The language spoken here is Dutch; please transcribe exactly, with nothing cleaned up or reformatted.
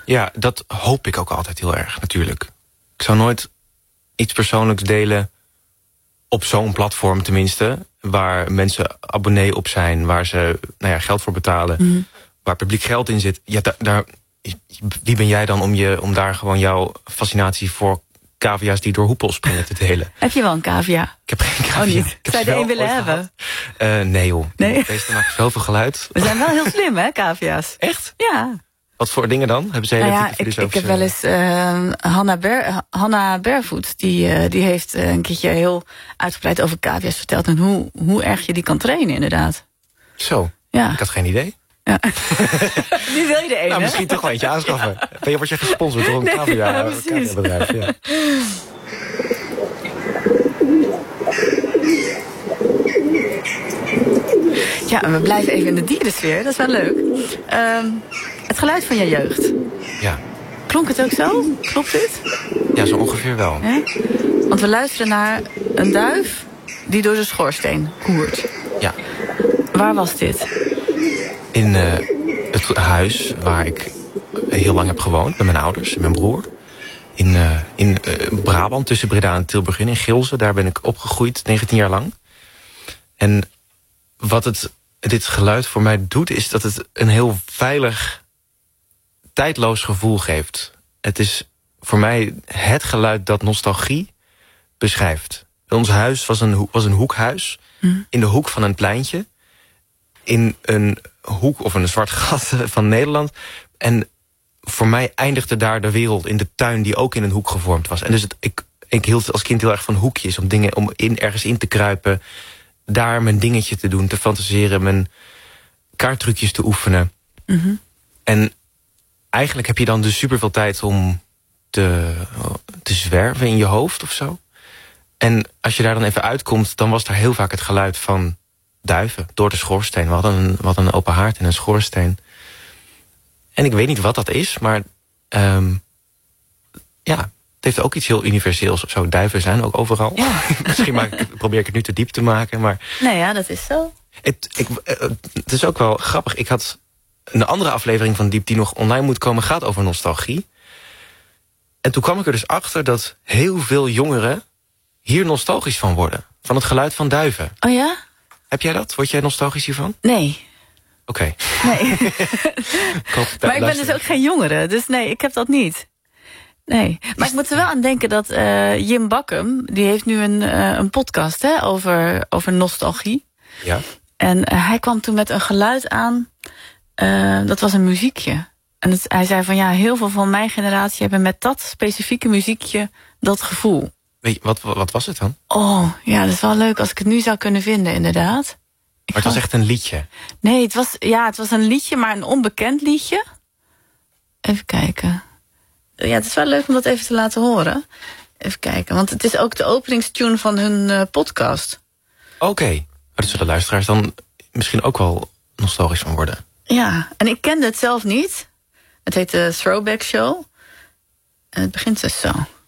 Ja, dat hoop ik ook altijd heel erg, natuurlijk. Ik zou nooit iets persoonlijks delen, op zo'n platform tenminste, waar mensen abonnee op zijn, waar ze nou ja, geld voor betalen, mm. waar publiek geld in zit. Ja, daar, daar, wie ben jij dan om, je, om daar gewoon jouw fascinatie voor cavia's die door hoepels springen te delen? Heb je wel een cavia? Ik heb geen cavia. Oh, niet. Ik zou je er een willen hebben? Uh, nee joh. Nee? Deze maken zoveel geluid. We zijn wel heel slim, hè, cavia's? Echt? Ja. Wat voor dingen dan? Hebben ze hele nou ja, ik, ik heb wel eens uh, Hanna, Ber, Hanna Barefoot, die, uh, die heeft uh, een keertje heel uitgebreid over cavia's verteld en hoe, hoe erg je die kan trainen, inderdaad. Zo? Ja. Ik had geen idee. Ja. Nu wil je er een, nou, hè? misschien toch wel eentje aanschaffen. Ja. Ben je, word je gesponsord door een nee, cavia, ja, caviabedrijf? Ja. Ja, en we blijven even in de dierensfeer. Dat is wel leuk. Um, het geluid van je jeugd. Ja. Klonk het ook zo? Klopt dit? Ja, zo ongeveer wel. Ja? Want we luisteren naar een duif die door de schoorsteen koert. Ja. Waar was dit? In uh, het huis waar ik heel lang heb gewoond met mijn ouders en mijn broer. In, uh, in uh, Brabant, tussen Breda en Tilburg in, in Gilze. Daar ben ik opgegroeid, negentien jaar lang. En wat het, dit geluid voor mij doet, is dat het een heel veilig, tijdloos gevoel geeft. Het is voor mij het geluid dat nostalgie beschrijft. Ons huis was een, was een hoekhuis, mm. in de hoek van een pleintje. In een hoek of een zwart gat van Nederland. En voor mij eindigde daar de wereld in de tuin die ook in een hoek gevormd was. En dus het, ik, ik hield als kind heel erg van hoekjes, om dingen om in, ergens in te kruipen, daar mijn dingetje te doen, te fantaseren, mijn kaarttrucjes te oefenen. Mm-hmm. En eigenlijk heb je dan dus superveel tijd om te, te zwerven in je hoofd of zo. En als je daar dan even uitkomt, dan was daar heel vaak het geluid van duiven door de schoorsteen. We hadden een, we hadden een open haard en een schoorsteen. En ik weet niet wat dat is, maar um, ja, het heeft ook iets heel universeels of zo. Duiven zijn ook overal. Ja. Misschien maak ik, probeer ik het nu te diep te maken, maar nee, ja, dat is zo. Het, ik, het is ook wel grappig. Ik had een andere aflevering van Diep die nog online moet komen, gaat over nostalgie. En toen kwam ik er dus achter dat heel veel jongeren hier nostalgisch van worden. Van het geluid van duiven. Oh ja? Heb jij dat? Word jij nostalgisch hiervan? Nee. Oké. Okay. Nee. Maar ik ben dus ook geen jongere, dus nee, ik heb dat niet. Nee. Maar ik moet er wel aan denken dat uh, Jim Bakkum, die heeft nu een, uh, een podcast hè, over, over nostalgie. Ja. En uh, hij kwam toen met een geluid aan, uh, dat was een muziekje. En het, hij zei van ja, heel veel van mijn generatie hebben met dat specifieke muziekje dat gevoel. Weet je, wat, wat was het dan? Oh, ja, dat is wel leuk als ik het nu zou kunnen vinden, inderdaad. Ik maar het was echt een liedje? Nee, het was, ja, het was een liedje, maar een onbekend liedje. Even kijken. Ja, het is wel leuk om dat even te laten horen. Even kijken, want het is ook de openingstune van hun uh, podcast. Oké, okay. Maar daar zullen luisteraars dan misschien ook wel nostalgisch van worden. Ja, en ik kende het zelf niet. Het heet de Throwback Show. En het begint dus zo.